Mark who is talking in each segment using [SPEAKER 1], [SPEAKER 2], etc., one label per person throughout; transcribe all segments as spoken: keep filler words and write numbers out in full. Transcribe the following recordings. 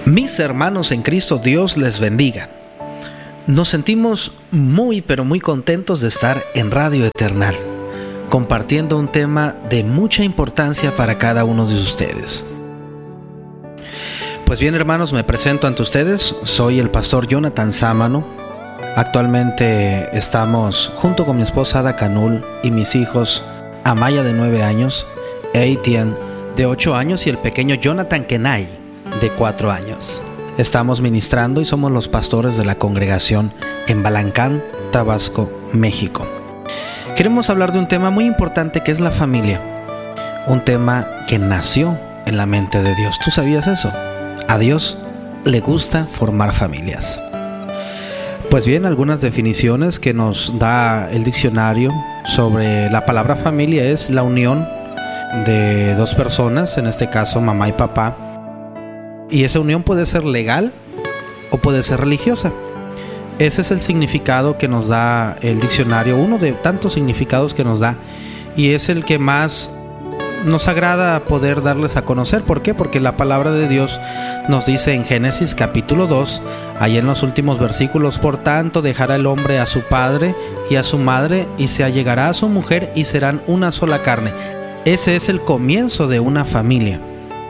[SPEAKER 1] Mis hermanos en Cristo, Dios les bendiga. Nos sentimos muy pero muy contentos de estar en Radio Eternal, compartiendo un tema de mucha importancia para cada uno de ustedes. Pues bien, hermanos, me presento ante ustedes. Soy el pastor Jonathan Sámano. Actualmente estamos junto con mi esposa Ada Canul y mis hijos Amaya de nueve años, Etienne de ocho años y el pequeño Jonathan Kenai de cuatro años. Estamos ministrando y somos los pastores de la congregación en Balancán, Tabasco, México. Queremos hablar de un tema muy importante que es la familia. Un tema que nació en la mente de Dios. ¿Tú sabías eso? A Dios le gusta formar familias. Pues bien, algunas definiciones que nos da el diccionario sobre la palabra familia es la unión de dos personas, en este caso mamá y papá. Y esa unión puede ser legal o puede ser religiosa. Ese es el significado que nos da el diccionario, uno de tantos significados que nos da, y es el que más nos agrada poder darles a conocer. ¿Por qué? Porque la palabra de Dios nos dice en Génesis capítulo dos, ahí en los últimos versículos: por tanto dejará el hombre a su padre y a su madre, y se allegará a su mujer, y serán una sola carne. Ese es el comienzo de una familia.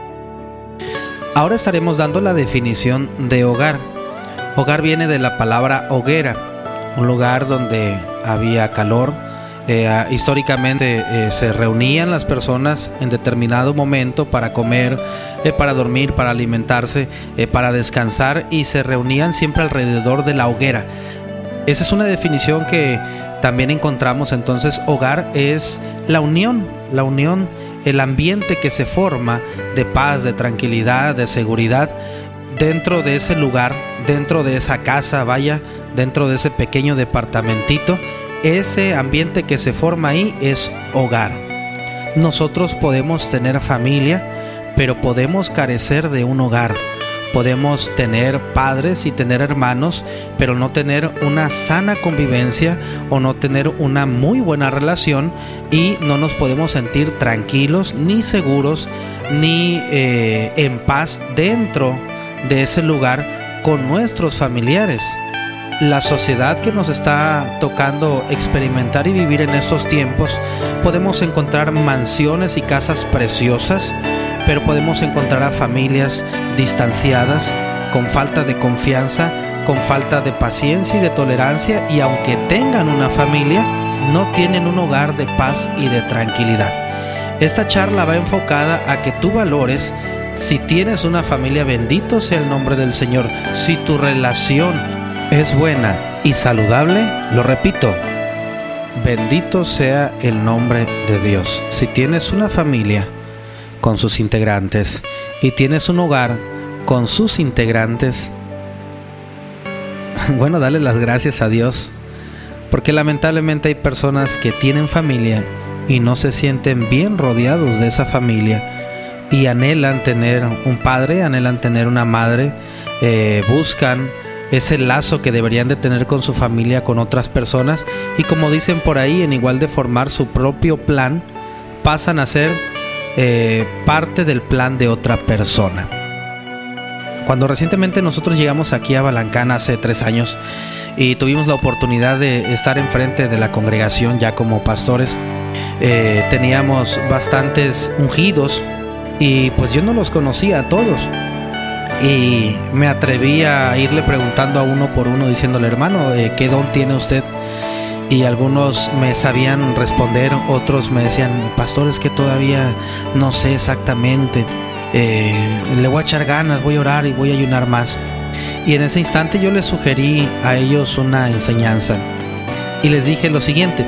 [SPEAKER 1] Ahora estaremos dando la definición de hogar. Hogar viene de la palabra hoguera, un lugar donde había calor. Eh, históricamente eh, se reunían las personas en determinado momento para comer, eh, para dormir, para alimentarse, eh, para descansar, y se reunían siempre alrededor de la hoguera. Esa es una definición que también encontramos. Entonces, hogar es la unión, la unión, el ambiente que se forma de paz, de tranquilidad, de seguridad dentro de ese lugar, dentro de esa casa, vaya, dentro de ese pequeño departamentito. Ese ambiente que se forma ahí es hogar. Nosotros podemos tener familia, pero podemos carecer de un hogar. Podemos tener padres y tener hermanos, pero no tener una sana convivencia o no tener una muy buena relación, y no nos podemos sentir tranquilos, ni seguros, ni eh, en paz dentro de ese lugar con nuestros familiares. La sociedad que nos está tocando experimentar y vivir en estos tiempos, podemos encontrar mansiones y casas preciosas, pero podemos encontrar a familias distanciadas, con falta de confianza, con falta de paciencia y de tolerancia, y aunque tengan una familia, no tienen un hogar de paz y de tranquilidad. Esta charla va enfocada a que tú valores si tienes una familia. Bendito sea el nombre del Señor. Si tu relación es buena y saludable, lo repito, bendito sea el nombre de Dios. Si tienes una familia con sus integrantes y tienes un hogar con sus integrantes, bueno, dale las gracias a Dios, porque lamentablemente hay personas que tienen familia y no se sienten bien rodeados de esa familia, y anhelan tener un padre, anhelan tener una madre, eh, buscan ese lazo que deberían de tener con su familia, con otras personas, y como dicen por ahí, en igual de formar su propio plan, pasan a ser eh, parte del plan de otra persona. Cuando recientemente nosotros llegamos aquí a Balancán hace tres años y tuvimos la oportunidad de estar enfrente de la congregación ya como pastores, eh, teníamos bastantes ungidos, y pues yo no los conocía a todos. Y me atreví a irle preguntando a uno por uno, diciéndole: hermano, eh, ¿qué don tiene usted? Y algunos me sabían responder, otros me decían: pastor, es que todavía no sé exactamente, eh, le voy a echar ganas, voy a orar y voy a ayunar más. Y en ese instante yo les sugerí a ellos una enseñanza y les dije lo siguiente: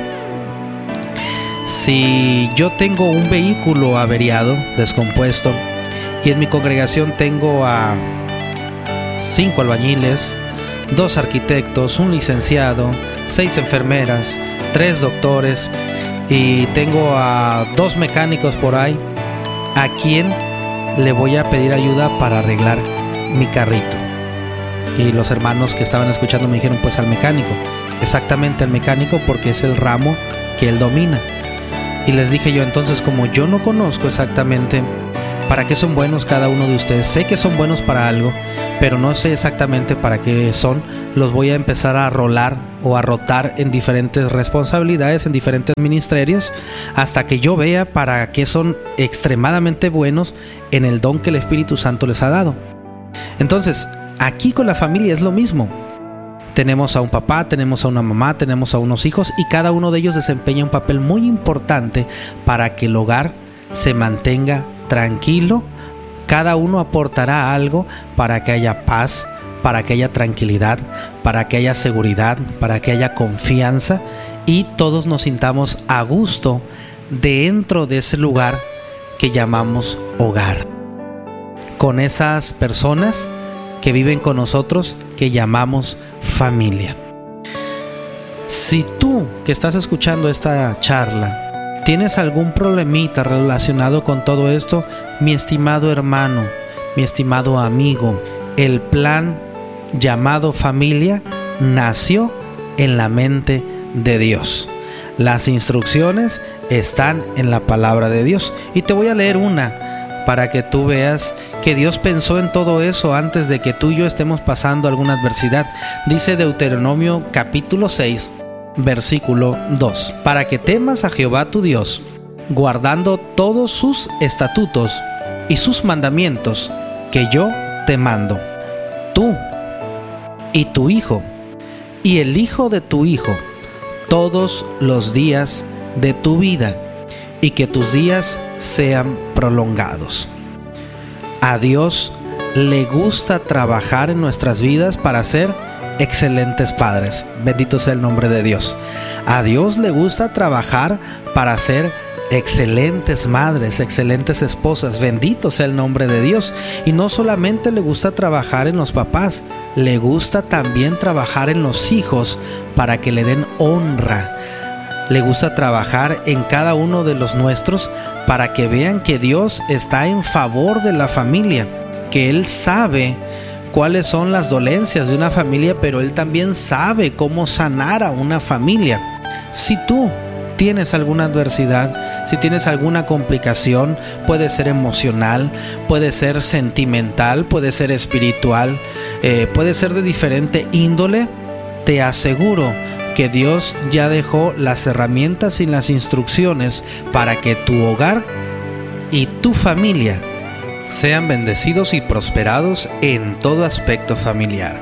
[SPEAKER 1] si yo tengo un vehículo averiado, descompuesto, y en mi congregación tengo a cinco albañiles, dos arquitectos, un licenciado, seis enfermeras, tres doctores, y tengo a dos mecánicos por ahí, ¿a quién le voy a pedir ayuda para arreglar mi carrito? Y los hermanos que estaban escuchando me dijeron: pues al mecánico. Exactamente, al mecánico, porque es el ramo que él domina. Y les dije yo: entonces, como yo no conozco exactamente ¿Para qué son buenos cada uno de ustedes? Sé que son buenos para algo, pero no sé exactamente para qué son. Los voy a empezar a rolar o a rotar en diferentes responsabilidades, en diferentes ministerios, hasta que yo vea para qué son extremadamente buenos en el don que el Espíritu Santo les ha dado. Entonces, aquí con la familia es lo mismo. Tenemos a un papá, tenemos a una mamá, tenemos a unos hijos, y cada uno de ellos desempeña un papel muy importante para que el hogar se mantenga tranquilo. Cada uno aportará algo para que haya paz, para que haya tranquilidad, para que haya seguridad, para que haya confianza, y todos nos sintamos a gusto dentro de ese lugar que llamamos hogar, con esas personas que viven con nosotros, que llamamos familia. Si tú que estás escuchando esta charla tienes algún problemita relacionado con todo esto, mi estimado hermano, mi estimado amigo, el plan llamado familia nació en la mente de Dios. Las instrucciones están en la palabra de Dios, y te voy a leer una para que tú veas que Dios pensó en todo eso antes de que tú y yo estemos pasando alguna adversidad. Dice Deuteronomio capítulo seis, versículo dos: para que temas a Jehová tu Dios, guardando todos sus estatutos y sus mandamientos que yo te mando, tú y tu hijo y el hijo de tu hijo, todos los días de tu vida, y que tus días sean prolongados. A Dios le gusta trabajar en nuestras vidas para ser excelentes padres. Bendito sea el nombre de Dios. A Dios le gusta trabajar para ser excelentes madres, excelentes esposas. Bendito sea el nombre de Dios. Y no solamente le gusta trabajar en los papás, le gusta también trabajar en los hijos para que le den honra. Le gusta trabajar en cada uno de los nuestros para que vean que Dios está en favor de la familia, que Él sabe cuáles son las dolencias de una familia, pero Él también sabe cómo sanar a una familia. Si tú tienes alguna adversidad, si tienes alguna complicación, puede ser emocional, puede ser sentimental, puede ser espiritual, eh, puede ser de diferente índole, te aseguro que Dios ya dejó las herramientas y las instrucciones para que tu hogar y tu familia sean bendecidos y prosperados en todo aspecto familiar.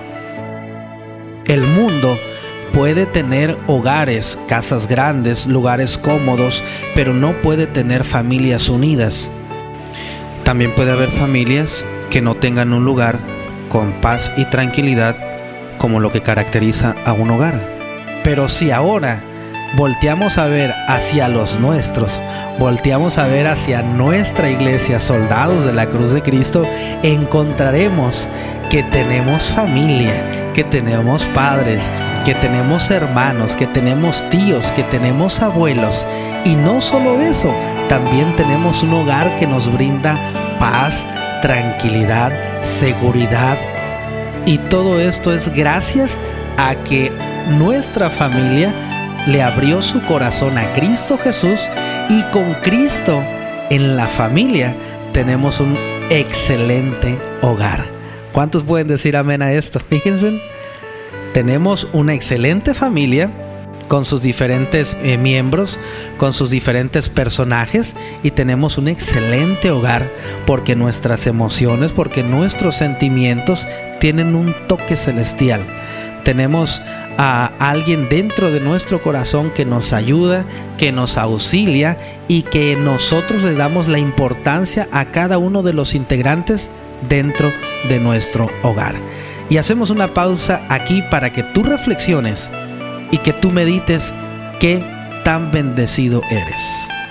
[SPEAKER 1] El mundo puede tener hogares, casas grandes, lugares cómodos, pero no puede tener familias unidas. También puede haber familias que no tengan un lugar con paz y tranquilidad como lo que caracteriza a un hogar. Pero si ahora volteamos a ver hacia los nuestros, volteamos a ver hacia nuestra iglesia, soldados de la cruz de Cristo, encontraremos que tenemos familia, que tenemos padres, que tenemos hermanos, que tenemos tíos, que tenemos abuelos. Y no solo eso, también tenemos un hogar que nos brinda paz, tranquilidad, seguridad. Y todo esto es gracias a que nuestra familia le abrió su corazón a Cristo Jesús, y con Cristo en la familia tenemos un excelente hogar. ¿Cuántos pueden decir amén a esto? Fíjense, tenemos una excelente familia con sus diferentes eh, miembros, con sus diferentes personajes, y tenemos un excelente hogar porque nuestras emociones, porque nuestros sentimientos tienen un toque celestial. Tenemos a alguien dentro de nuestro corazón que nos ayuda, que nos auxilia, y que nosotros le damos la importancia a cada uno de los integrantes dentro de nuestro hogar. Y hacemos una pausa aquí para que tú reflexiones y que tú medites qué tan bendecido eres.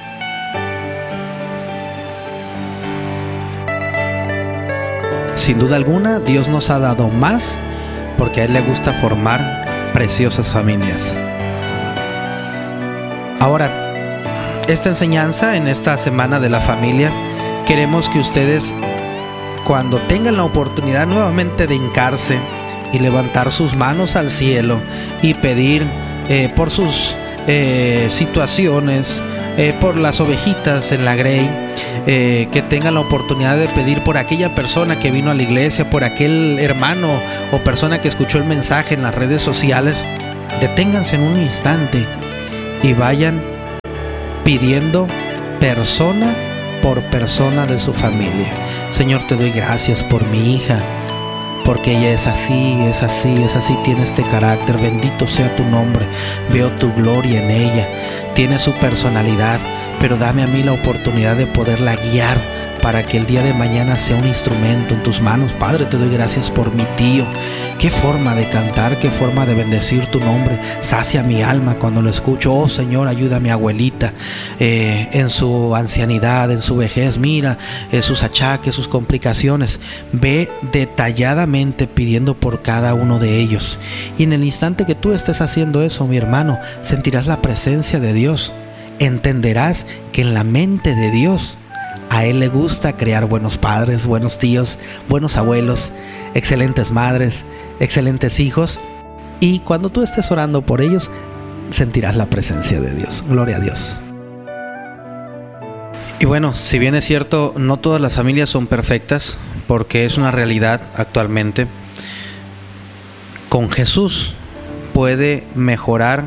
[SPEAKER 1] Sin duda alguna, Dios nos ha dado más, porque a Él le gusta formar preciosas familias. Ahora, esta enseñanza en esta semana de la familia, queremos que ustedes, cuando tengan la oportunidad nuevamente de hincarse y levantar sus manos al cielo y pedir eh, por sus eh, situaciones, eh, por las ovejitas en la grey, eh, que tengan la oportunidad de pedir por aquella persona que vino a la iglesia, por aquel hermano o persona que escuchó el mensaje en las redes sociales. Deténganse en un instante y vayan pidiendo persona por persona de su familia. Señor, te doy gracias por mi hija, porque ella es así, es así, es así, tiene este carácter. Bendito sea tu nombre. Veo tu gloria en ella, tiene su personalidad, pero dame a mí la oportunidad de poderla guiar para que el día de mañana sea un instrumento en tus manos. Padre, te doy gracias por mi tío. Qué forma de cantar, qué forma de bendecir tu nombre. Sacia mi alma cuando lo escucho. Oh Señor, ayuda a mi abuelita eh, en su ancianidad, en su vejez. Mira eh, sus achaques, sus complicaciones. Ve detalladamente pidiendo por cada uno de ellos. Y en el instante que tú estés haciendo eso, mi hermano, sentirás la presencia de Dios. Entenderás que en la mente de Dios, a Él le gusta crear buenos padres, buenos tíos, buenos abuelos, excelentes madres, excelentes hijos. Y cuando tú estés orando por ellos, sentirás la presencia de Dios. Gloria a Dios. Y bueno, si bien es cierto, no todas las familias son perfectas, porque es una realidad actualmente. Con Jesús puede mejorar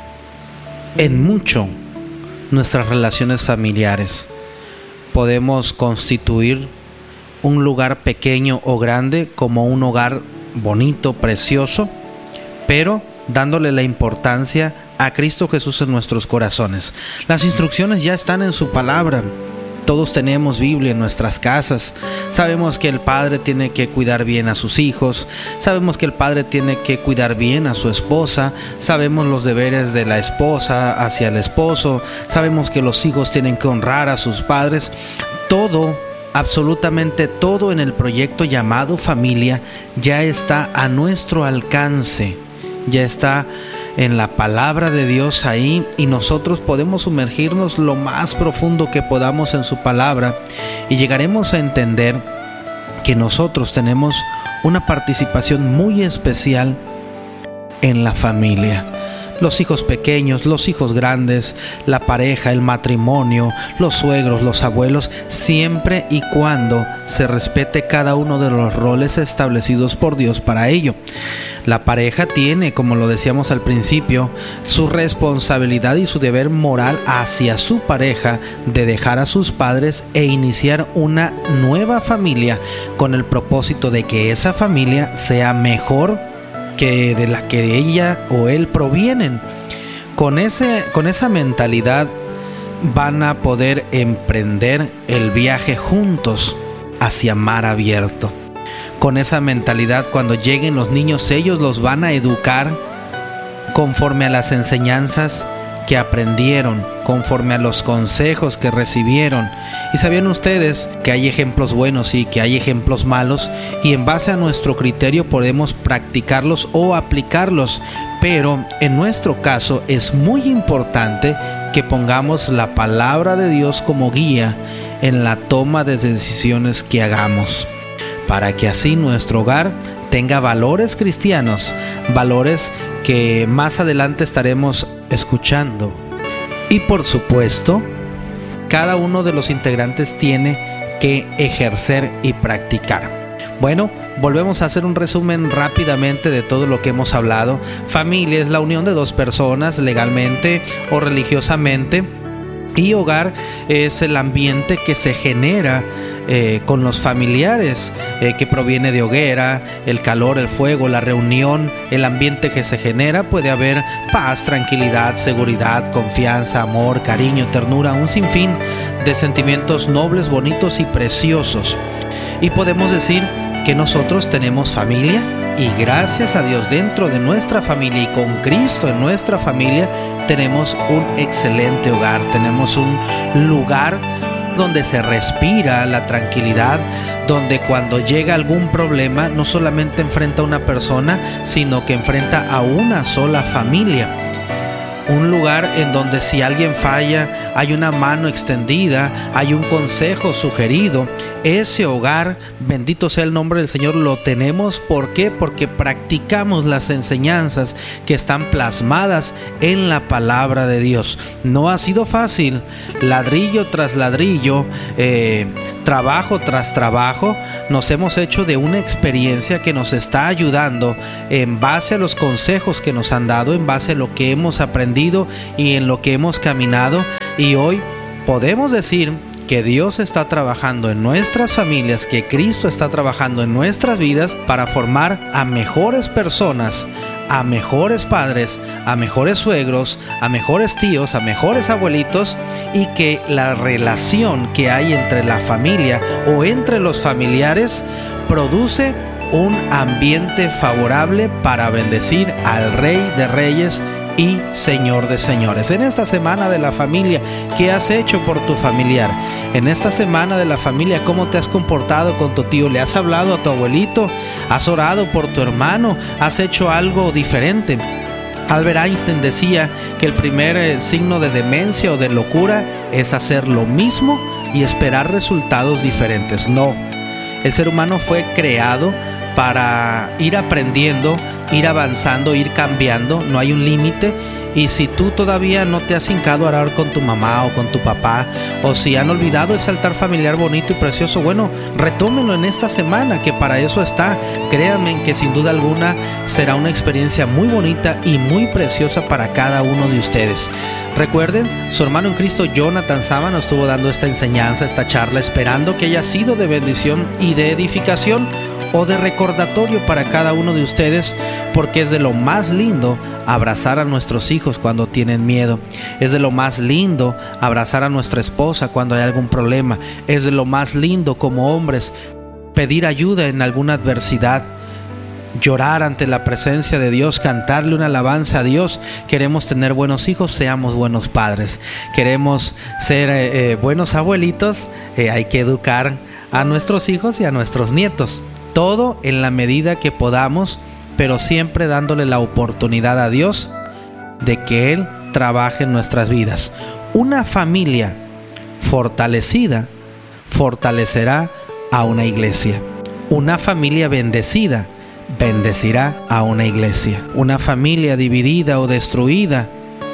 [SPEAKER 1] en mucho nuestras relaciones familiares. Podemos constituir un lugar pequeño o grande como un hogar bonito, precioso, pero dándole la importancia a Cristo Jesús en nuestros corazones. Las instrucciones ya están en su palabra. Todos tenemos Biblia en nuestras casas. Sabemos que el padre tiene que cuidar bien a sus hijos. Sabemos que el padre tiene que cuidar bien a su esposa. Sabemos los deberes de la esposa hacia el esposo. Sabemos que los hijos tienen que honrar a sus padres. Todo, absolutamente todo en el proyecto llamado familia ya está a nuestro alcance. Ya está en la palabra de Dios ahí, y nosotros podemos sumergirnos lo más profundo que podamos en su palabra y llegaremos a entender que nosotros tenemos una participación muy especial en la familia. Los hijos pequeños, los hijos grandes, la pareja, el matrimonio, los suegros, los abuelos, siempre y cuando se respete cada uno de los roles establecidos por Dios para ello. La pareja tiene, como lo decíamos al principio, su responsabilidad y su deber moral hacia su pareja de dejar a sus padres e iniciar una nueva familia con el propósito de que esa familia sea mejor que de la que ella o él provienen. Con ese, con esa mentalidad van a poder emprender el viaje juntos hacia mar abierto. Con esa mentalidad, cuando lleguen los niños, ellos los van a educar conforme a las enseñanzas que aprendieron, conforme a los consejos que recibieron. Y sabían ustedes que hay ejemplos buenos y que hay ejemplos malos, y en base a nuestro criterio podemos practicarlos o aplicarlos, pero en nuestro caso es muy importante que pongamos la palabra de Dios como guía en la toma de decisiones que hagamos, para que así nuestro hogar tenga valores cristianos, valores que más adelante estaremos escuchando. Y por supuesto, cada uno de los integrantes tiene que ejercer y practicar. Bueno, volvemos a hacer un resumen rápidamente de todo lo que hemos hablado. Familia es la unión de dos personas legalmente o religiosamente, y hogar es el ambiente que se genera Eh, con los familiares, eh, que proviene de hoguera, el calor, el fuego, la reunión, el ambiente que se genera. Puede haber paz, tranquilidad, seguridad, confianza, amor, cariño, ternura, un sinfín de sentimientos nobles, bonitos y preciosos. Y podemos decir que nosotros tenemos familia, y gracias a Dios dentro de nuestra familia y con Cristo en nuestra familia tenemos un excelente hogar, tenemos un lugar donde se respira la tranquilidad, donde cuando llega algún problema no solamente enfrenta a una persona, sino que enfrenta a una sola familia. Un lugar en donde si alguien falla hay una mano extendida, hay un consejo sugerido. Ese hogar, bendito sea el nombre del Señor, lo tenemos. ¿Por qué? Porque practicamos las enseñanzas que están plasmadas en la palabra de Dios. No ha sido fácil, ladrillo tras ladrillo, eh, trabajo tras trabajo, nos hemos hecho de una experiencia que nos está ayudando en base a los consejos que nos han dado, en base a lo que hemos aprendido y en lo que hemos caminado. Y hoy podemos decir que Dios está trabajando en nuestras familias, que Cristo está trabajando en nuestras vidas para formar a mejores personas, a mejores padres, a mejores suegros, a mejores tíos, a mejores abuelitos, y que la relación que hay entre la familia o entre los familiares produce un ambiente favorable para bendecir al Rey de Reyes y Señor de Señores. En esta semana de la familia, ¿qué has hecho por tu familiar? En esta semana de la familia, ¿cómo te has comportado con tu tío? ¿Le has hablado a tu abuelito? ¿Has orado por tu hermano? ¿Has hecho algo diferente? Albert Einstein decía que el primer eh, signo de demencia o de locura es hacer lo mismo y esperar resultados diferentes. No, el ser humano fue creado para ir aprendiendo, ir avanzando, ir cambiando. No hay un límite. Y si tú todavía no te has hincado a orar con tu mamá o con tu papá, o si han olvidado ese altar familiar bonito y precioso, bueno, retómenlo en esta semana, que para eso está. Créanme que sin duda alguna será una experiencia muy bonita y muy preciosa para cada uno de ustedes. Recuerden, su hermano en Cristo, Jonathan Sámano, estuvo dando esta enseñanza, esta charla, esperando que haya sido de bendición y de edificación o de recordatorio para cada uno de ustedes, porque es de lo más lindo abrazar a nuestros hijos cuando tienen miedo. Es de lo más lindo abrazar a nuestra esposa cuando hay algún problema. Es de lo más lindo como hombres pedir ayuda en alguna adversidad, llorar ante la presencia de Dios, cantarle una alabanza a Dios. Queremos tener buenos hijos, seamos buenos padres. Queremos ser eh, eh, buenos abuelitos, eh, hay que educar a nuestros hijos y a nuestros nietos. Todo en la medida que podamos, pero siempre dándole la oportunidad a Dios de que Él trabaje en nuestras vidas. Una familia fortalecida fortalecerá a una iglesia. Una familia bendecida bendecirá a una iglesia. Una familia dividida o destruida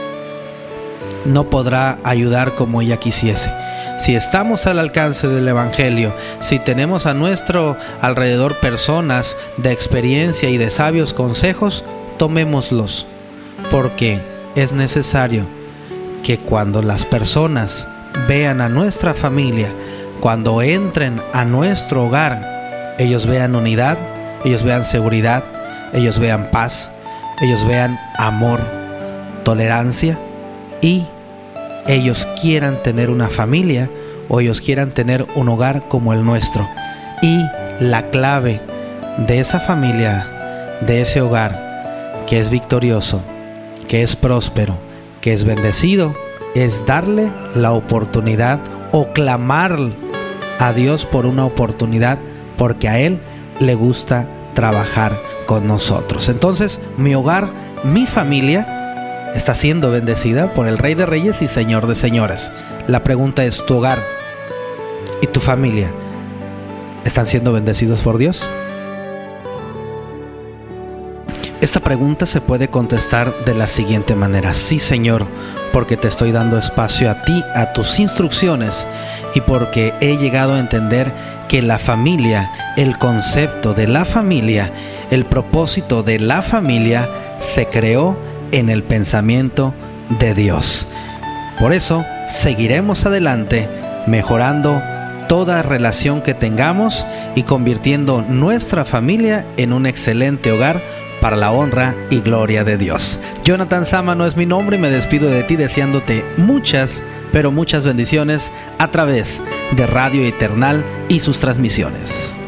[SPEAKER 1] no podrá ayudar como ella quisiese. Si estamos al alcance del Evangelio, si tenemos a nuestro alrededor personas de experiencia y de sabios consejos, tomémoslos, porque es necesario que cuando las personas vean a nuestra familia, cuando entren a nuestro hogar, ellos vean unidad, ellos vean seguridad, ellos vean paz, ellos vean amor, tolerancia, y ellos quieran tener una familia o ellos quieran tener un hogar como el nuestro. Y la clave de esa familia, de ese hogar que es victorioso, que es próspero, que es bendecido, es darle la oportunidad o clamar a Dios por una oportunidad, porque a Él le gusta trabajar con nosotros. Entonces, mi hogar, mi familia está siendo bendecida por el Rey de Reyes y Señor de Señores. La pregunta es, ¿tu hogar y tu familia están siendo bendecidos por Dios? Esta pregunta se puede contestar de la siguiente manera: sí, Señor, porque te estoy dando espacio a ti, a tus instrucciones, y porque he llegado a entender que la familia, el concepto de la familia, el propósito de la familia se creó en el pensamiento de Dios. Por eso seguiremos adelante mejorando toda relación que tengamos y convirtiendo nuestra familia en un excelente hogar para la honra y gloria de Dios. Jonathan Sámano es mi nombre y me despido de ti deseándote muchas, pero muchas bendiciones a través de Radio Eternal y sus transmisiones.